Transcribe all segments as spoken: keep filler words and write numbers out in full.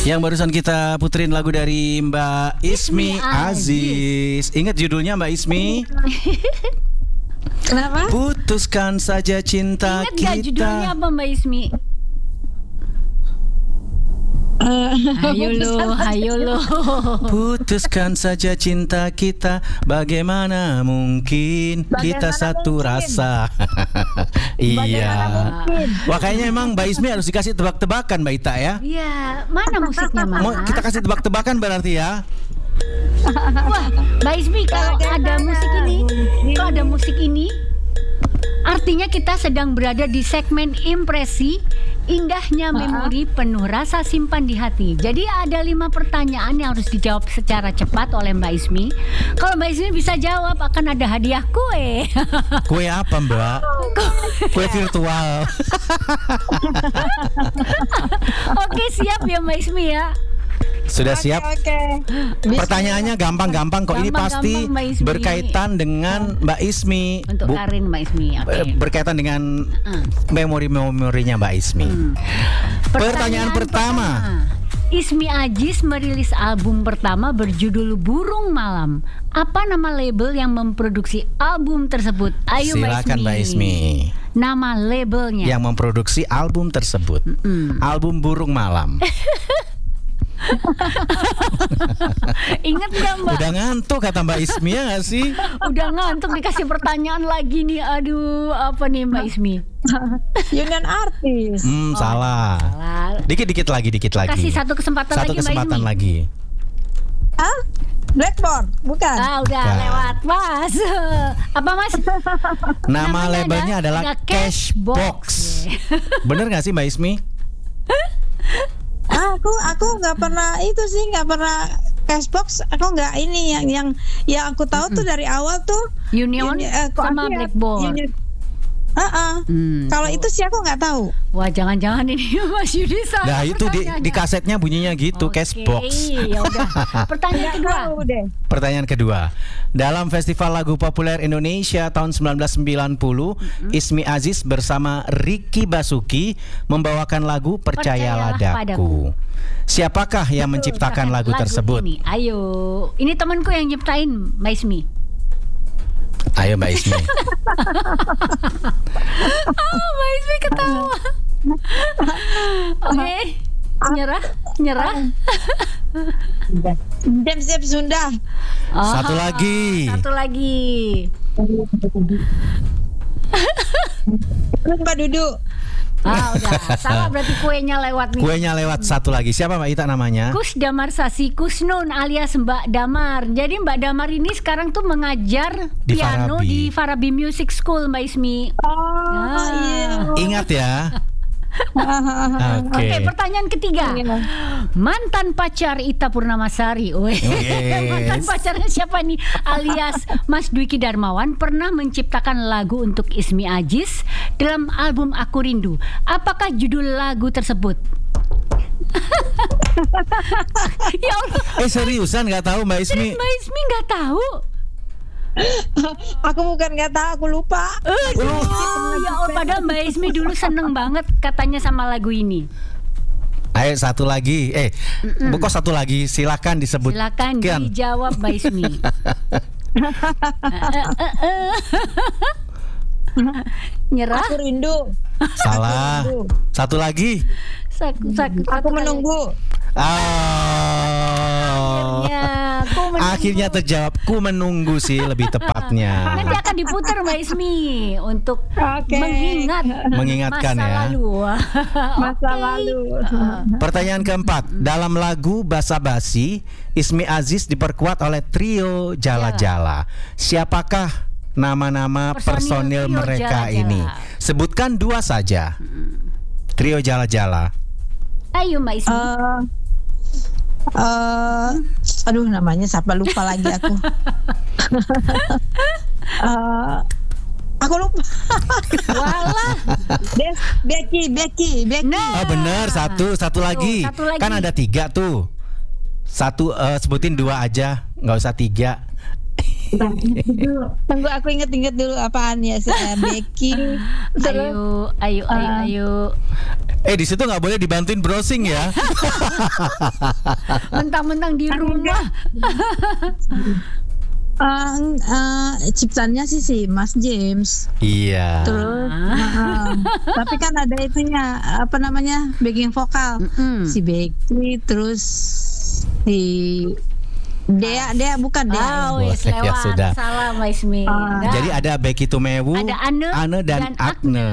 Yang barusan kita puterin lagu dari Mbak Ismi, Ismi Aziz. Ingat judulnya Mbak Ismi? Kenapa? Putuskan saja cinta Ingat gak judulnya kita. apa Mbak Ismi? Uh, Hayo lo, hayo lo. Putuskan saja cinta kita. Bagaimana mungkin Bagaimana kita satu mungkin? rasa. Iya. Wah, kayaknya emang Mbak Ismi harus dikasih tebak-tebakan Mbak Ita ya. Iya, mana musiknya Mau mana? kita kasih tebak-tebakan berarti ya. Wah, Mbak Ismi kalau ada musik ini, kalau ada musik ini, artinya kita sedang berada di segmen impresi. Indahnya memori penuh rasa simpan di hati. Jadi ada lima pertanyaan yang harus dijawab secara cepat oleh Mbak Ismi. Kalau Mbak Ismi bisa jawab akan ada hadiah kue. Kue apa Mbak? Kue virtual. Oke, siap ya Mbak Ismi ya. Sudah siap? Oke. Pertanyaannya gampang-gampang kok. Ini Gampang-gampang, pasti Mbak Ismi. berkaitan dengan Mbak Ismi. Untuk Bu- Karin Mbak Ismi. Oke. eh, berkaitan dengan Hmm. memori-memorinya Mbak Ismi. Hmm. Pertanyaan pertama. Ismi Aziz merilis album pertama berjudul Burung Malam. Apa nama label yang memproduksi album tersebut? Ayo Silakan Mbak Ismi. Nama labelnya. Yang memproduksi album tersebut. Mm. Album Burung Malam. Ingat gak Mbak? Udah ngantuk kata Mbak Ismi ya gak sih? Udah ngantuk dikasih pertanyaan lagi nih. Aduh, apa nih Mbak Ismi? Union Artis. Hmm, salah. Salah. Dikit-dikit lagi, dikit lagi. Kasih satu kesempatan Satu lagi kesempatan Mbak Ismi. lagi. Hah? Blackboard, bukan? Ah, udah Bukan. lewat Mas. Apa Mas? Nama Namanya labelnya ada- adalah ada Cashbox. Cashbox. Bener gak sih Mbak Ismi? Aku aku nggak pernah itu sih, nggak pernah Cashbox. Aku nggak ini yang yang yang aku tahu tuh dari awal tuh Union Uni- eh, kok sama aku ya, Blackboard. Union- Ah, ah. Hmm. Kalau itu sih aku nggak tahu. Wah, jangan-jangan ini Mas Yudi salah. Nah itu di, di kasetnya bunyinya gitu, Oke, Cashbox. ya udah. Pertanyaan kedua. Tahu deh. Pertanyaan kedua. Dalam Festival Lagu Populer Indonesia tahun sembilan belas sembilan puluh, Mm-hmm. Ismi Aziz bersama Ricky Basuki membawakan lagu Percayalah Percayalah Daku. Siapakah yang menciptakan lagu, tersebut? Ini. Ayo, ini temanku yang nyiptain, Mbak Ismi. Ayo Mbak Ismi. Ah, Mbak Ismi ketawa. Oke, nyerah, nyerah. James Depp Sunda. Satu Ah, lagi. Satu lagi. Mbak Dudu. Ah, udah. Salah berarti kuenya lewat nih. Kuenya lewat satu lagi. Siapa Mbak Ita namanya? Kus Damar Sasi Kusnun alias Mbak Damar. Jadi Mbak Damar ini sekarang tuh mengajar Di piano Farabi. di Farabi Music School, Mbak Ismi. Oh Ah. iya. Ingat ya. Oke. Oke, pertanyaan ketiga. Iya. Mantan pacar Ita Purnamasari. Weh. Yes. Mantan pacarnya siapa nih? Alias Mas Dwiki Darmawan pernah menciptakan lagu untuk Ismi Aziz dalam album Aku Rindu. Apakah judul lagu tersebut? Ya Allah, Eh seriusan nggak tahu Mbak Ismi? Mbak Ismi nggak tahu. Aku bukan nggak tahu, aku lupa. Aduh, ya Allah, padahal Mbak Ismi dulu seneng banget katanya sama lagu ini. Ayo satu lagi. Eh, kok satu lagi? Silakan disebut. Silakan dijawab Mbak Ismi. Nyerah. Aku rindu. Salah. Satu lagi. Saku, saku, Aku satu kali. menunggu. Oh. Akhirnya, aku menunggu. Akhirnya terjawab. Ku menunggu sih lebih tepatnya. Nanti akan diputar Mbak Ismi untuk Oke. mengingat Mengingatkan masa ya. lalu. Masa Oke. lalu. Pertanyaan keempat. Dalam lagu Basa Basi, Ismi Aziz diperkuat oleh trio Jala Jala. Siapakah nama-nama Personil personil trio mereka Jala Jala. ini? Sebutkan dua saja. Trio Jala Jala. Ayo Mbak Ismi. Eh, eh, aduh namanya siapa, lupa lagi aku. Eh, aku lupa. Walah. Des, Becky, Becky, Becky. Nah. Oh benar, satu satu lagi. satu lagi. Kan ada tiga tuh. Satu eh, sebutin dua aja, nggak usah tiga. Tunggu aku inget-inget dulu apaan ya saya Becky. Ayo, ayo, ayo, Ah. ayo. Eh di situ nggak boleh dibantuin browsing ya. Mentang-mentang di rumah. Uh, uh, ciptanya sih si Mas James. Iya. Terus, Ah. uh, tapi kan ada itunya apa namanya backing vokal Mm-mm. si Becky, terus si Dea, Dea bukan Dea. Oh, wes Ya, lewat. sudah. Salah, Mbak Ismi. Ah. Dah. Jadi ada Becky Tumewu, Ada Ane dan, dan Agne.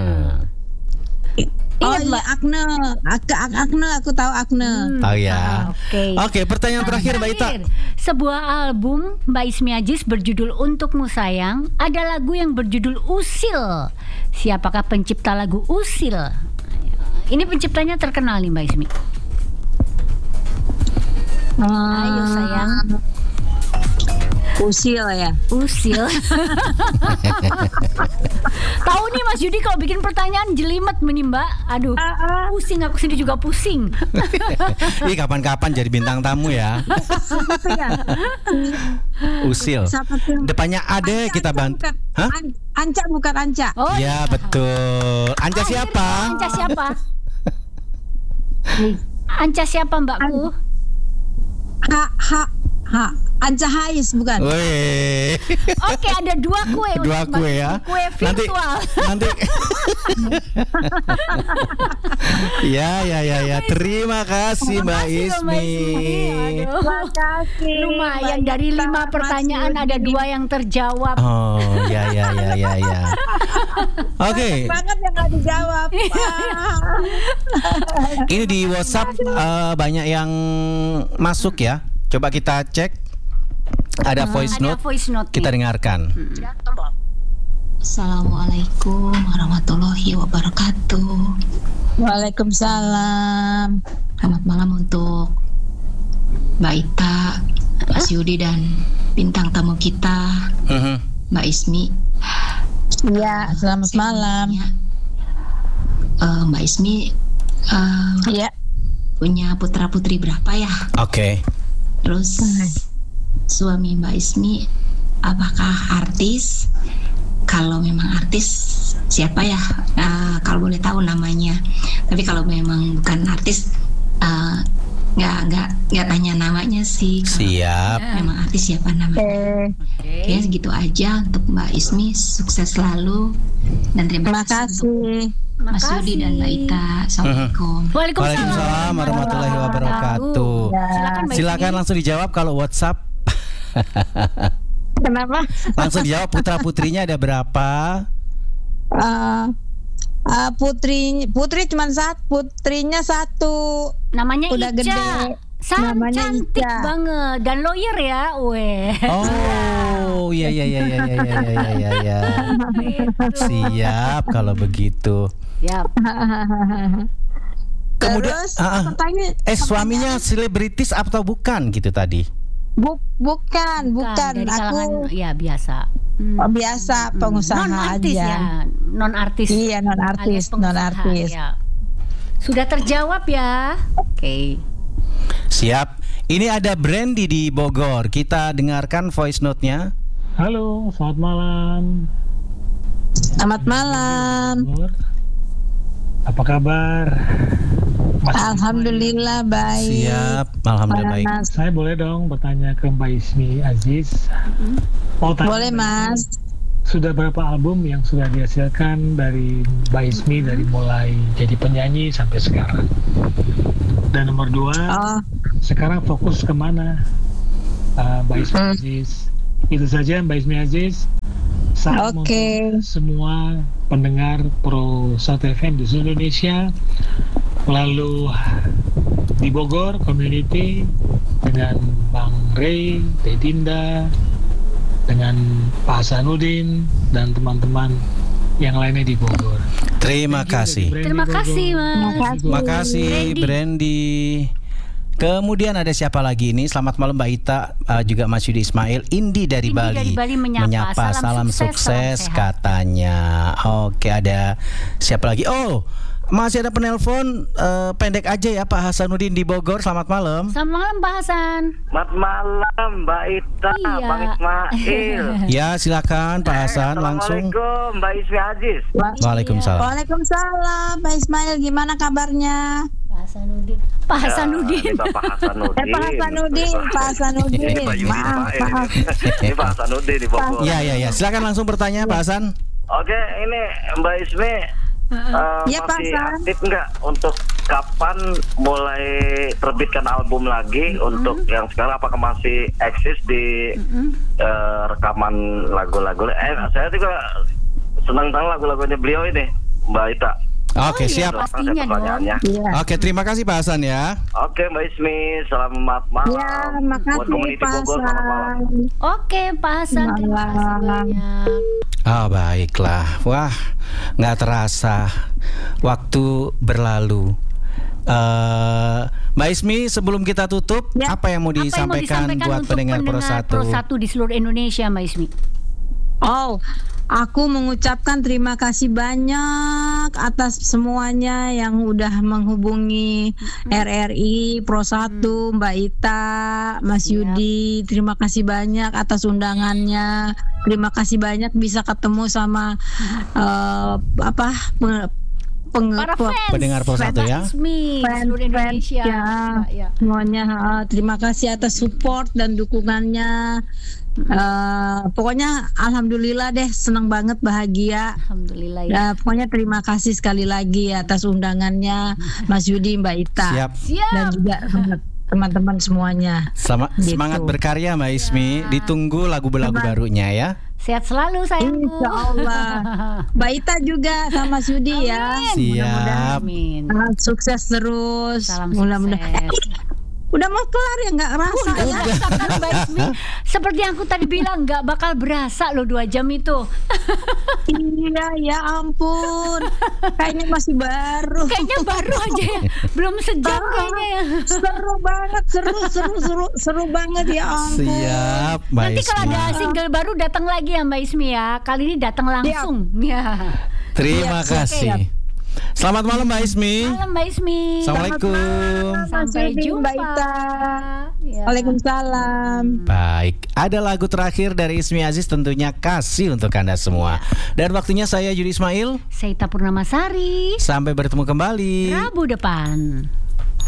Oh Ingat, iya Mbak? Agne, Ak- Ak- Agne aku tahu Agne. Hmm. Oh ya. Oke. Oke, pertanyaan terakhir Mbak Ita. Terakhir, sebuah album Mbak Ismi Aziz berjudul Untukmu Sayang, ada lagu yang berjudul Usil. Siapakah pencipta lagu Usil? Ini penciptanya terkenal nih Mbak Ismi. Ayo sayang. Usil ya. Usil. Tahu nih Mas Yudi kalau bikin pertanyaan jelimet nih Mbak. Aduh, pusing aku sendiri juga pusing. Ih, kapan-kapan jadi bintang tamu ya. Usil. Siapa tuh? Depannya ada Anca, kita Anca bantu. bukan. Hah? An- Anca bukan Anca. Oh, Ya betul. Anca Akhirnya siapa? Anca siapa? Anca siapa Mbakku? Ha ha ha. Anca Hais bukan. Wih. Oke, ada dua kue. Dua untuk Mbak kue Ismi. ya. Kue Nanti virtual. nanti. Ya ya ya ya. Terima kasih Mbak Makasih loh, Mbak Ismi. Ismi. Aduh. Makasih. Lumayan Mbak dari Ita, lima Mas pertanyaan ada Yudi. dua yang terjawab. Oh ya ya ya ya ya. Oke. Banget yang nggak dijawab. Ah. Ini di WhatsApp eh, banyak yang masuk ya. Coba kita cek. Ada voice Ada note. voice note Kita nih. dengarkan. Assalamualaikum warahmatullahi wabarakatuh. Waalaikumsalam. Selamat malam untuk Mbak Ita, Mas Yudi dan bintang tamu kita Mhm. Mbak Ismi. Iya, selamat malam. Ya, eh, Mbak Ismi eh, Iya. punya putra putri berapa ya? Oke. Terus suami Mbak Ismi apakah artis? Kalau memang artis siapa ya? Eh, kalau boleh tahu namanya. Tapi kalau memang bukan artis eh, nggak nggak nggak tanya namanya sih. Kalau Siap. memang artis siapa namanya? Oke. Oke, segitu aja untuk Mbak Ismi. Sukses selalu dan terima Terima kasih untuk kasih. Mas Yudi dan Mbak Ita. Assalamualaikum. Waalaikumsalam. Waalaikumsalam warahmatullahi wabarakatuh. Silakan Mbak Silakan Ismi. langsung dijawab kalau WhatsApp. Kenapa? Langsung dijawab putra putrinya ada berapa? Uh, uh, putri putri cuma satu, putrinya satu. Namanya Udah Ica. gede. San, Namanya cantik Ica. banget dan lawyer ya, weh. Oh, iya iya iya iya iya iya iya iya. Ya. Siap kalau begitu. Yap. Kemudian Terus ah, ah. pertanyaan- eh suaminya selebritis atau bukan gitu tadi? Bu- bukan, bukan. dari Aku kalangan ya biasa. Hmm. oh, biasa pengusaha non artis aja. ya, non artis. Iya, non artis, non artis. Ya. Sudah terjawab ya. Oke. Siap. Ini ada Brandy di Bogor. Kita dengarkan voice note-nya. Halo, selamat malam. Selamat malam. Bogor. Apa kabar? Mas Alhamdulillah baik. Siap. Alhamdulillah baik. Mas. Saya boleh dong bertanya ke Mbak Ismi Aziz. Mau tanya, Boleh Mas. Sudah berapa album yang sudah dihasilkan dari Mbak Ismi dari mulai jadi penyanyi sampai sekarang? Dan nomor dua, Oh, sekarang fokus kemana uh, Mbak Ismi Hmm. Aziz? Itu saja Mbak Ismi Aziz. Salam Oke. untuk semua pendengar Pro South F M di seluruh Indonesia. Lalu di Bogor community dengan Bang Ray, Teh Dinda, dengan Pak Hasanuddin dan teman-teman yang lainnya di Bogor. Terima Thank you kasih. dari Brandy Terima kasih, Bogor. Mas. Terima kasih. Makasih Brandy. Brandy. Kemudian ada siapa lagi ini? Selamat malam Mbak Ita, uh, juga Mas Yudi Ismail. Indi dari Indi Bali. dari Bali menyapa. Salam Salam, sukses, sukses, salam sehat. katanya. Oke, ada siapa lagi? Oh, masih ada penelpon eh, pendek aja ya Pak Hasanuddin di Bogor. Selamat malam. Selamat malam Pak Hasan. Selamat malam Mbak Ita, Iya. Bang Ismail. Ya silakan Pak Hasan langsung. Assalamualaikum Mbak Ismi Aziz. Waalaikumsalam. Waalaikumsalam, Pak Ismail, gimana kabarnya? Pak Hasanuddin. Pak Hasanuddin. Ya, ini Bapak Hasanuddin. Eh, Pak Hasanuddin, Pak Hasanuddin. Ini Pak Yudi Maaf, Ismail maaf. ini. Ini Pak Hasanuddin di Bogor. Ya ya ya, silakan langsung bertanya Pak Hasan. Oke, ini Mbak Ismi eh, Iya, Pak masih Hasan. aktif nggak untuk kapan mulai terbitkan album lagi untuk yang sekarang, apakah masih eksis di eh, rekaman lagu-lagu? Eh, saya juga senang tahu lagu-lagunya beliau ini, Mbak Ita. Oke, iya, siap. Pak. Pastinya dong. Pertanyaannya. Iya. Oke, terima kasih Pak Hasan ya. Oke Mbak Ismi, selamat malam. Ya, Buat makasih Community Pak Bogor, selamat malam. Hasan. Oke Pak Hasan, terima kasih Malam. banyak. Ah baiklah, wah nggak terasa waktu berlalu. Eh, Mbak Ismi, sebelum kita tutup, Ya. apa yang mau Apa yang mau disampaikan disampaikan buat untuk pendengar Pro satu? Pro satu di seluruh Indonesia Mbak Ismi? Oh, aku mengucapkan terima kasih banyak atas semuanya yang udah menghubungi R R I Pro satu, Mbak Ita, Mas Siap. Yudi. Terima kasih banyak atas undangannya. Terima kasih banyak bisa ketemu sama eh, apa peng, peng- Para pe- fans pendengar Pro satu ya. Ismi di Fans, seluruh fans, Indonesia. ya. Ya. semuanya. eh, terima kasih atas support dan dukungannya. Eh, pokoknya alhamdulillah deh, senang banget, bahagia. Alhamdulillah ya. Ya, pokoknya terima kasih sekali lagi atas undangannya Mas Yudi, Mbak Ita, Siap. Siap. dan juga teman-teman semuanya. Selama- Gitu. Semangat berkarya Mbak Ismi. Ditunggu lagu-lagu Semangat. barunya ya. Sehat selalu sayangku. Insya Allah. Mbak Ita juga sama Mas Yudi ya. Siap. Amin. Ah, sukses terus. Salam Mudah-mudahan. sukses. Eh, udah mau kelar ya, nggak rasa ya? Rasakan Mbak Ismi. Seperti yang aku tadi bilang, nggak bakal berasa loh dua jam itu. Iya, ya ampun. Kayaknya masih baru. Kayaknya baru aja ya. Belum sejam kayaknya ya. Seru banget, seru, seru, seru, seru banget ya ampun. Siap Mbak Nanti kalau Ismi. ada single baru datang lagi ya Mbak Ismi ya. Kali ini datang langsung. Ya. Terima Siap, kasih. Selamat malam Mbak Ismi. Malam Mbak Ismi. Assalamualaikum. Mas Sampai Yudi, jumpa. Mbak Ita. Ya. Waalaikumsalam. Baik, ada lagu terakhir dari Ismi Aziz, tentunya kasih untuk Anda semua. Dan waktunya saya Yudi Ismail. Saya Ita Purnamasari. Sampai bertemu kembali. Rabu depan.